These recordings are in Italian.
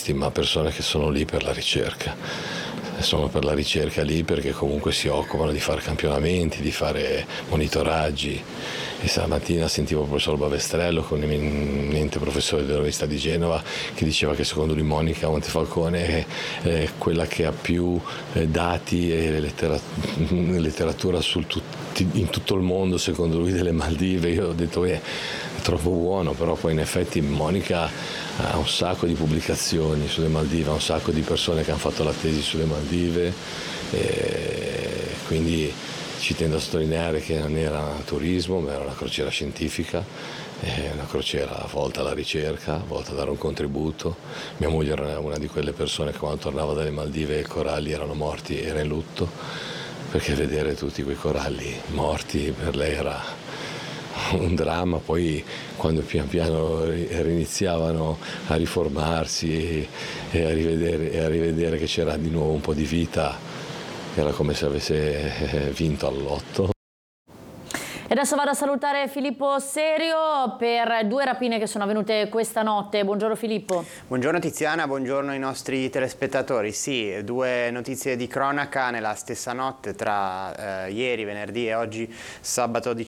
giornalisti, ma persone che sono lì per la ricerca. Sono per la ricerca lì perché comunque si occupano di fare campionamenti, di fare monitoraggi. E stamattina sentivo il professor Bavestrello, con l'eminente professore dell'Università di Genova, che diceva che secondo lui Monica Montefalcone è quella che ha più dati e letteratura in tutto il mondo, secondo lui, delle Maldive. Io ho detto che è troppo buono, però poi in effetti Monica ha un sacco di pubblicazioni sulle Maldive, ha un sacco di persone che hanno fatto la tesi sulle Maldive, e quindi ci tendo a sottolineare che non era turismo, ma era una crociera scientifica, una crociera volta alla ricerca, volta a dare un contributo. Mia moglie era una di quelle persone che quando tornava dalle Maldive i coralli erano morti, era in lutto, perché vedere tutti quei coralli morti per lei era un dramma. Poi quando pian piano riniziavano a riformarsi e a rivedere che c'era di nuovo un po' di vita, era come se avesse vinto al lotto. E adesso vado a salutare Filippo Serio per 2 rapine che sono avvenute questa notte. Buongiorno Filippo. Buongiorno Tiziana, buongiorno ai nostri telespettatori. Sì, 2 notizie di cronaca nella stessa notte tra ieri, venerdì e oggi, sabato 19.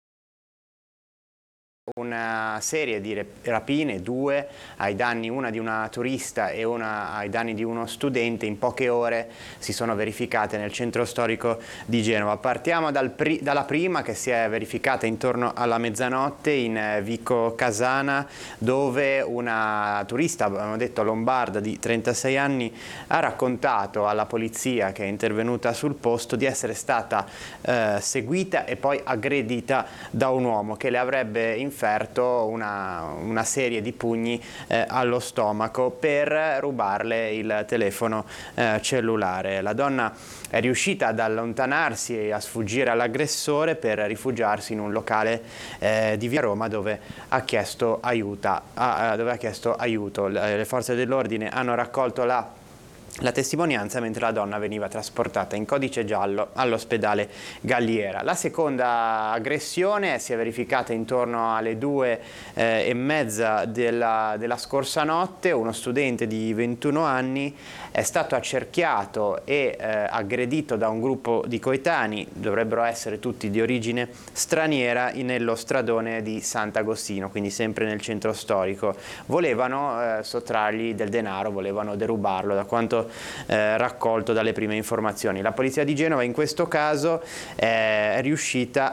Una serie di rapine, 2 ai danni, una di una turista e una ai danni di uno studente, in poche ore si sono verificate nel centro storico di Genova. Partiamo dalla prima, che si è verificata intorno alla mezzanotte in Vico Casana, dove una turista, abbiamo detto lombarda, di 36 anni, ha raccontato alla polizia, che è intervenuta sul posto, di essere stata seguita e poi aggredita da un uomo che le avrebbe inferto una serie di pugni allo stomaco per rubarle il telefono cellulare. La donna è riuscita ad allontanarsi e a sfuggire all'aggressore per rifugiarsi in un locale di via Roma, dove ha chiesto aiuto. Le forze dell'ordine hanno raccolto la testimonianza, mentre la donna veniva trasportata in codice giallo all'ospedale Galliera. La seconda aggressione si è verificata intorno alle 2:30 della scorsa notte. Uno studente di 21 anni è stato accerchiato e aggredito da un gruppo di coetanei, dovrebbero essere tutti di origine straniera, nello stradone di Sant'Agostino, quindi sempre nel centro storico. Volevano sottrargli del denaro, volevano derubarlo, da quanto raccolto dalle prime informazioni. La polizia di Genova in questo caso è riuscita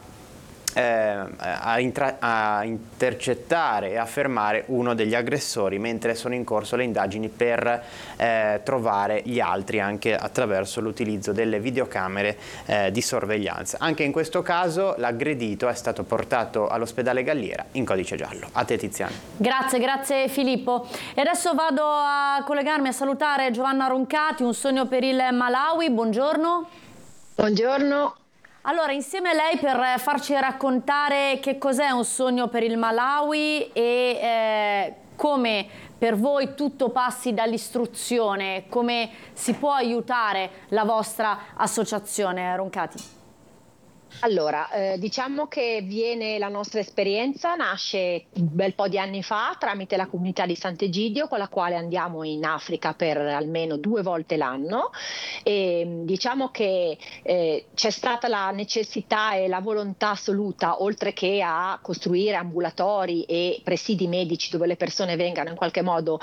a intercettare e a fermare uno degli aggressori, mentre sono in corso le indagini per trovare gli altri, anche attraverso l'utilizzo delle videocamere di sorveglianza. Anche in questo caso l'aggredito è stato portato all'ospedale Galliera in codice giallo. A te Tiziana. Grazie Filippo. E adesso vado a collegarmi a salutare Giovanna Roncati, Un sogno per il Malawi. Buongiorno. Buongiorno. Allora, insieme a lei per farci raccontare che cos'è Un sogno per il Malawi e come per voi tutto passi dall'istruzione, come si può aiutare la vostra associazione, Roncati. Allora, diciamo che la nostra esperienza nasce un bel po' di anni fa tramite la comunità di Sant'Egidio, con la quale andiamo in Africa per almeno 2 volte l'anno, e diciamo che c'è stata la necessità e la volontà assoluta, oltre che a costruire ambulatori e presidi medici dove le persone vengano in qualche modo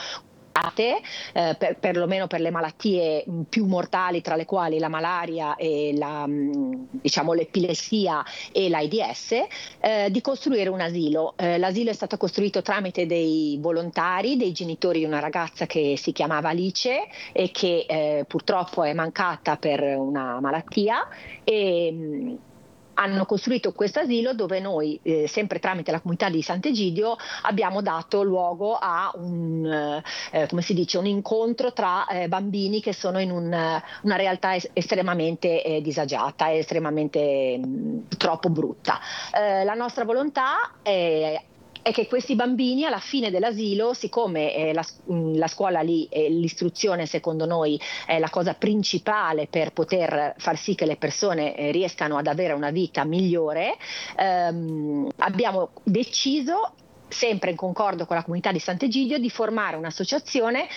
perlomeno per le malattie più mortali, tra le quali la malaria e l'epilessia e l'AIDS, di costruire un asilo. L'asilo è stato costruito tramite dei volontari, dei genitori di una ragazza che si chiamava Alice e che purtroppo è mancata per una malattia, e hanno costruito questo asilo dove noi, sempre tramite la comunità di Sant'Egidio, abbiamo dato luogo a un incontro tra bambini che sono in una realtà estremamente disagiata e estremamente troppo brutta. La nostra volontà è che questi bambini alla fine dell'asilo, siccome la scuola lì, l'istruzione secondo noi è la cosa principale per poter far sì che le persone riescano ad avere una vita migliore, abbiamo deciso, sempre in concordo con la comunità di Sant'Egidio, di formare un'associazione